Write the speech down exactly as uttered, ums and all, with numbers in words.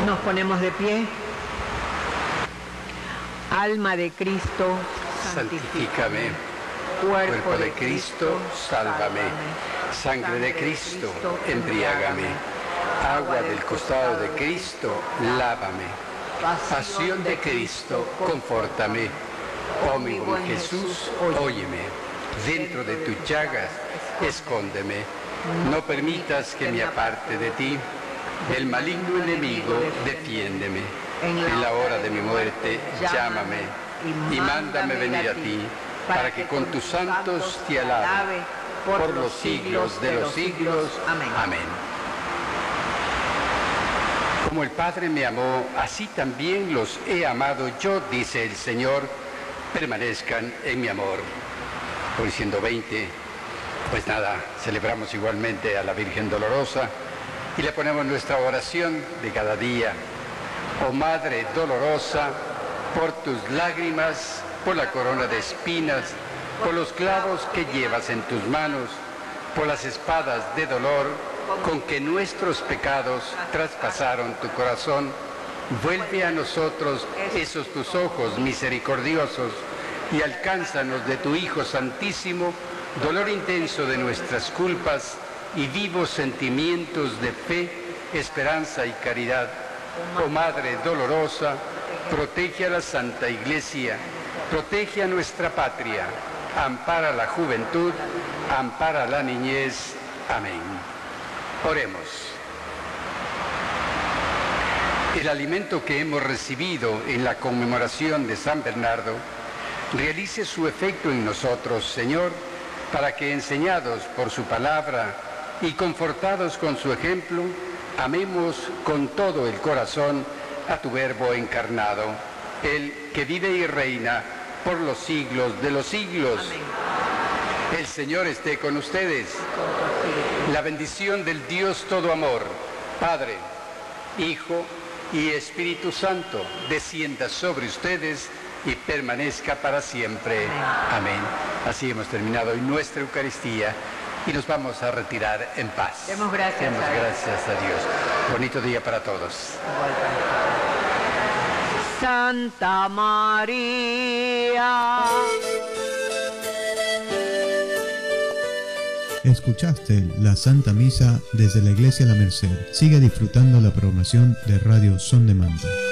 Nos ponemos de pie. Alma de Cristo, santifícame. Cuerpo de Cristo, sálvame. Sangre de Cristo, embriágame. Agua del costado de Cristo, lávame. Pasión de Cristo, confórtame. Oh mi buen Jesús, óyeme. Dentro de tus llagas, escóndeme. No permitas que me aparte de ti. Del maligno enemigo, defiéndeme. En la hora de mi muerte, llámame y mándame venir a ti, para que con tus santos te alabe por los siglos de los siglos. Amén. Como el Padre me amó, así también los he amado yo, dice el Señor, permanezcan en mi amor. Hoy siendo veinte, pues nada, celebramos igualmente a la Virgen Dolorosa y le ponemos nuestra oración de cada día. Oh Madre dolorosa, por tus lágrimas, por la corona de espinas, por los clavos que llevas en tus manos, por las espadas de dolor con que nuestros pecados traspasaron tu corazón, vuelve a nosotros esos tus ojos misericordiosos y alcánzanos de tu Hijo Santísimo dolor intenso de nuestras culpas y vivos sentimientos de fe, esperanza y caridad. Oh Madre dolorosa, protege a la Santa Iglesia, protege a nuestra patria, ampara la juventud, ampara la niñez. Amén. Oremos. El alimento que hemos recibido en la conmemoración de San Bernardo realice su efecto en nosotros, Señor, para que enseñados por su palabra y confortados con su ejemplo, amemos con todo el corazón a tu Verbo encarnado, el que vive y reina por los siglos de los siglos. Amén. El Señor esté con ustedes. La bendición del Dios todo amor, Padre, Hijo y Espíritu Santo, descienda sobre ustedes y permanezca para siempre. Amén. Así hemos terminado hoy nuestra Eucaristía y nos vamos a retirar en paz. Demos gracias, Demos a, gracias a Dios. Bonito día para todos. Santa María. Escuchaste la Santa Misa desde la Iglesia La Merced. Sigue disfrutando la programación de Radio Son de Mando.